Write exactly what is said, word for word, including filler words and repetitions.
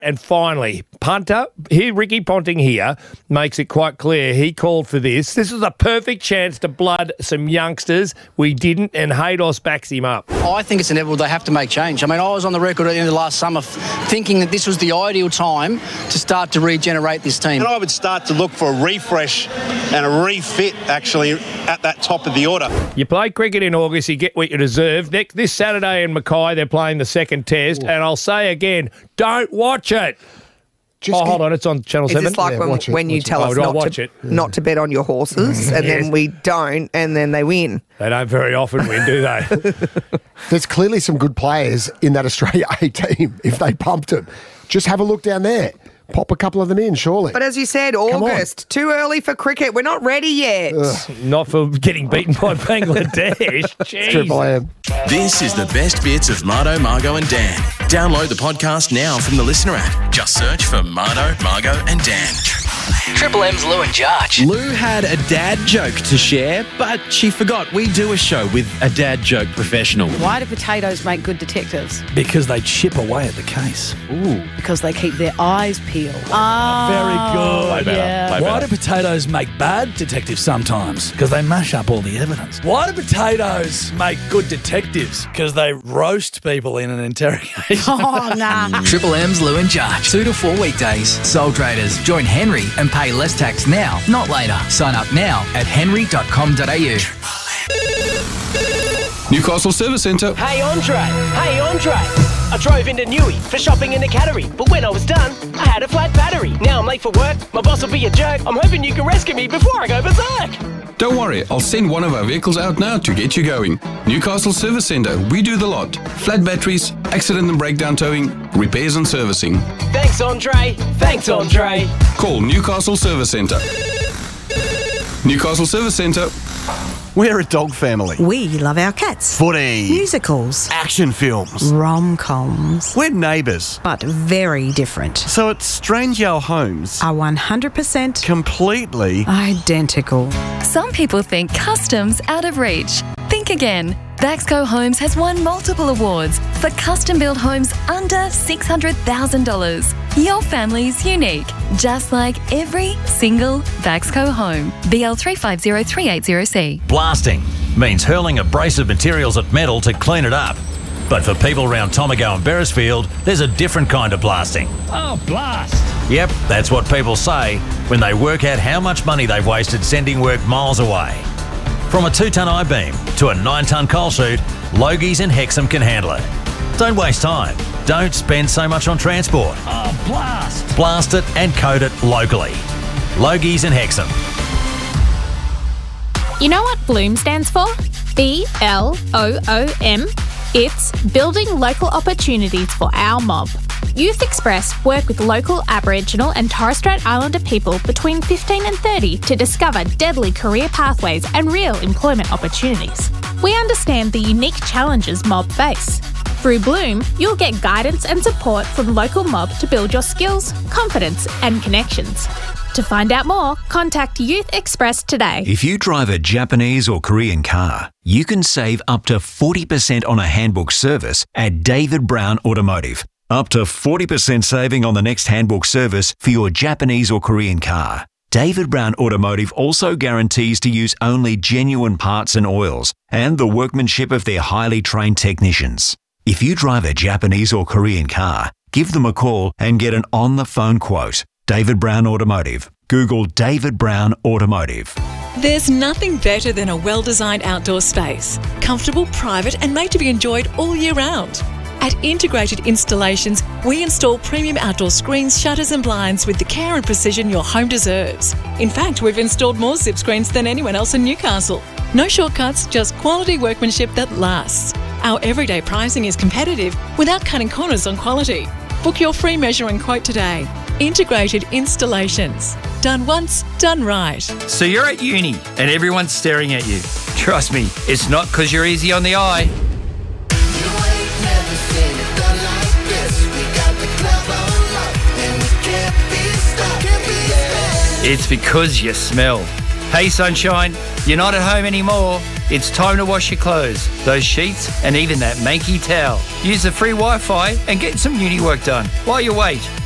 And finally, punter, here, Ricky Ponting here, makes it quite clear he called for this. This was a perfect chance to blood some youngsters. We didn't, and Haydos backs him up. I think it's inevitable they have to make change. I mean, I was on the record at the end of last summer f- thinking that this was the ideal time to start to regenerate this team. And I would start to look for a refresh and a refit, actually, at that top of the order. You play cricket in August, you get what you deserve. Next, this Saturday in Mackay, they're playing the second test, Ooh. and I'll say again, don't watch it. Just oh, hold on, it's on Channel Is seven. It's like yeah, when, when you tell us oh, not to, it. not to bet on your horses, and yes. then we don't, and then they win. They don't very often win, do they? There's clearly some good players in that Australia A team if they pumped them. Just have a look down there. Pop a couple of them in, surely. But as you said, August, too early for cricket. We're not ready yet. Ugh. Not for getting beaten by Bangladesh. Jeez. Triple M. This is the best bits of Marto, Margo and Dan. Download the podcast now from the Listener app. Just search for Marto, Margo and Dan. Triple M's Lou and Jarge. Lou had a dad joke to share, but she forgot we do a show with a dad joke professional. Why do potatoes make good detectives? Because they chip away at the case. Ooh. Because they keep their eyes peeled. Ah, very good. Way better, yeah. way Why better. do potatoes make bad detectives sometimes? Because they mash up all the evidence. Why do potatoes make good detectives? Because they roast people in an interrogation. Oh, nah. Triple M's Lou and Jarge. Two to four weekdays. Sole traders. Join Henry and pay less tax now, not later. Sign up now at henry dot com dot a u. Newcastle Service Centre. Hey, Andre. Hey, Andre. I drove into Newey for shopping in the Cattery, but when I was done, I had a flat battery. Now I'm late for work. My boss will be a jerk. I'm hoping you can rescue me before I go berserk. Don't worry, I'll send one of our vehicles out now to get you going. Newcastle Service Centre. We do the lot. Flat batteries, accident and breakdown towing, repairs and servicing. Thanks, Andre. Thanks, Andre. Call Newcastle Service Centre. Newcastle Service Centre. We're a dog family. We love our cats. Footy. Musicals. Action films. Rom-coms. We're neighbours. But very different. So at Strange Our Homes are one hundred percent completely identical. Some people think custom's out of reach. Think again. Baxco Homes has won multiple awards for custom-built homes under six hundred thousand dollars. Your family's unique, just like every single Baxco home. B L three five zero three eight zero C. Blasting means hurling abrasive materials at metal to clean it up. But for people around Tomago and Beresfield, there's a different kind of blasting. Oh, blast! Yep, that's what people say when they work out how much money they've wasted sending work miles away. From a two-tonne I-beam to a nine-tonne coal chute, Logies and Hexham can handle it. Don't waste time. Don't spend so much on transport. Oh, blast! Blast it and coat it locally. Logies and Hexham. You know what Bloom stands for? B L O O M. It's Building Local Opportunities for Our Mob. Youth Express work with local Aboriginal and Torres Strait Islander people between fifteen and thirty to discover deadly career pathways and real employment opportunities. We understand the unique challenges mob face. Through Bloom, you'll get guidance and support from local mob to build your skills, confidence and connections. To find out more, contact Youth Express today. If you drive a Japanese or Korean car, you can save up to forty percent on a handbook service at David Brown Automotive. Up to forty percent saving on the next handbook service for your Japanese or Korean car. David Brown Automotive also guarantees to use only genuine parts and oils and the workmanship of their highly trained technicians. If you drive a Japanese or Korean car, give them a call and get an on-the-phone quote. David Brown Automotive. Google David Brown Automotive. There's nothing better than a well-designed outdoor space. Comfortable, private and made to be enjoyed all year round. At Integrated Installations, we install premium outdoor screens, shutters and blinds with the care and precision your home deserves. In fact, we've installed more zip screens than anyone else in Newcastle. No shortcuts, just quality workmanship that lasts. Our everyday pricing is competitive without cutting corners on quality. Book your free measure and quote today. Integrated Installations. Done once, done right. So you're at uni and everyone's staring at you. Trust me, it's not because you're easy on the eye. It's because you smell. Hey sunshine, you're not at home anymore. It's time to wash your clothes, those sheets and even that manky towel. Use the free Wi-Fi and get some uni work done while you wait.